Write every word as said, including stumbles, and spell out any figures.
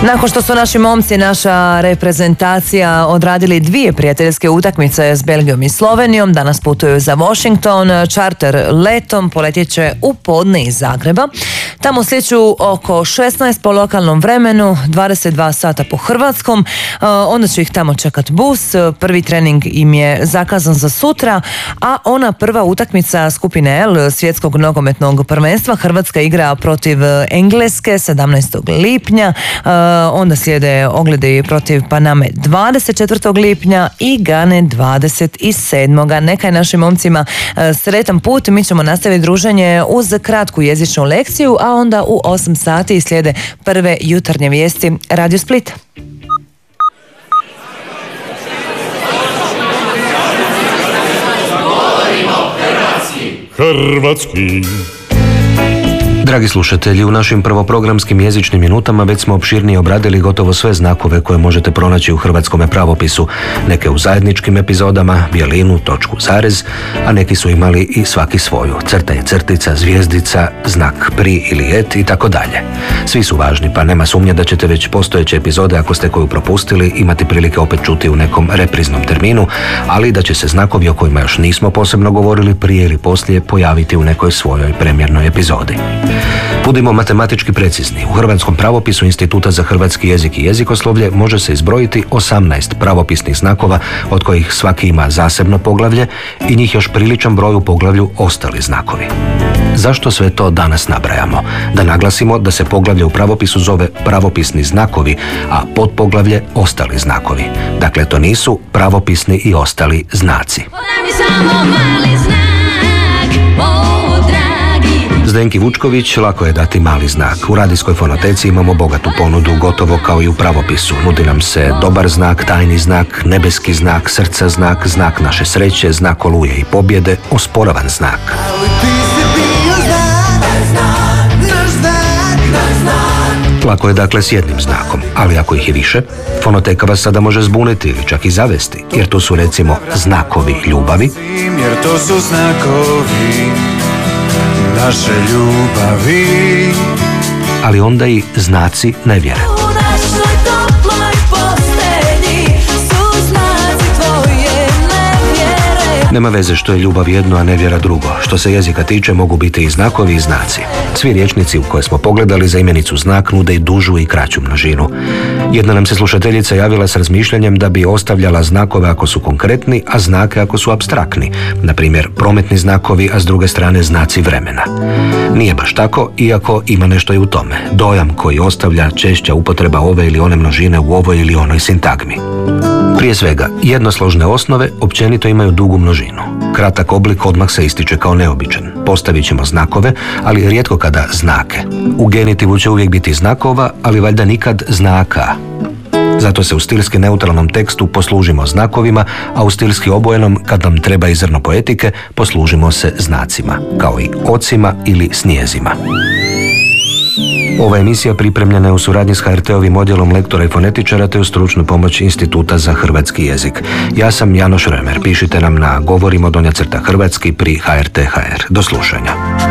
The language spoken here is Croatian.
Nakon što su naši momci, naša reprezentacija odradili dvije prijateljske utakmice s Belgijom i Slovenijom, danas putuju za Washington, čarter letom poletjet će u podne iz Zagreba. Tamo slijeću oko šesnaest po lokalnom vremenu, dvadeset dva sata po hrvatskom, onda će ih tamo čekat bus, prvi trening im je zakazan za sutra, a ona prva utakmica skupine L svjetskog nogometnog prvenstva Hrvatska igra protiv Engleske sedamnaestog lipnja, onda slijede ogledi protiv Paname dvadeset četvrtog lipnja i Gane dvadeset sedmog Neka je našim momcima sretan put, mi ćemo nastaviti druženje uz kratku jezičnu lekciju, a onda u osam sati slijede prve jutarnje vijesti Radio Split. Hrvatski. Dragi slušatelji, u našim prvoprogramskim jezičnim minutama već smo opširnije obradili gotovo sve znakove koje možete pronaći u hrvatskome pravopisu, neke u zajedničkim epizodama, bijelinu, točku, zarez, a neki su imali i svaki svoju, crta je crtica, zvijezdica, znak pri ili et i tako dalje. Svi su važni, pa nema sumnje da ćete već postojeće epizode, ako ste koju propustili, imati prilike opet čuti u nekom repriznom terminu, ali da će se znakovi o kojima još nismo posebno govorili prije ili poslije pojaviti u nekoj svojoj premjernoj epizodi. Budimo matematički precizni. U hrvatskom pravopisu Instituta za hrvatski jezik i jezikoslovlje može se izbrojiti osamnaest pravopisnih znakova, od kojih svaki ima zasebno poglavlje i njih još priličan broj u poglavlju ostali znakovi. Zašto sve to danas nabrajamo? Da naglasimo da se poglavlje u pravopisu zove pravopisni znakovi, a podpoglavlje ostali znakovi. Dakle, to nisu pravopisni i ostali znaci. Zdenki Vučković lako je dati mali znak. U radijskoj fonoteci imamo bogatu ponudu, gotovo kao i u pravopisu. Nudi nam se dobar znak, tajni znak, nebeski znak, srca znak, znak naše sreće, znak oluje i pobjede, osporavan znak. Lako je dakle s jednim znakom, ali ako ih je više, fonoteka vas sada može zbuniti ili čak i zavesti, jer to su recimo znakovi ljubavi, jer to su znakovi naše ljubavi, ali onda i znaci nevjere. Nema veze što je ljubav jedno, a nevjera drugo. Što se jezika tiče, mogu biti i znakovi i znaci. Svi rječnici u koje smo pogledali za imenicu znak nude i dužu i kraću množinu. Jedna nam se slušateljica javila s razmišljanjem da bi ostavljala znakove ako su konkretni, a znake ako su apstraktni. Na primjer, prometni znakovi, a s druge strane znaci vremena. Nije baš tako, iako ima nešto i u tome. Dojam koji ostavlja češća upotreba ove ili one množine u ovoj ili onoj sintagmi. Prije svega, jednosložne osnove općenito imaju dugu množinu. Kratak oblik odmah se ističe kao neobičan. Postavit ćemo znakove, ali rijetko kada znake. U genitivu će uvijek biti znakova, ali valjda nikad znaka. Zato se u stilski neutralnom tekstu poslužimo znakovima, a u stilski obojenom, kad nam treba i zrno poetike, poslužimo se znacima, kao i ocima ili snijezima. Ova emisija pripremljena je u suradnji s ha er te-ovim odjelom lektora i fonetičara te u stručnu pomoć Instituta za hrvatski jezik. Ja sam Janoš Römer. Pišite nam na govorimo donja crta hrvatski pri ha er te kap er. Do slušanja.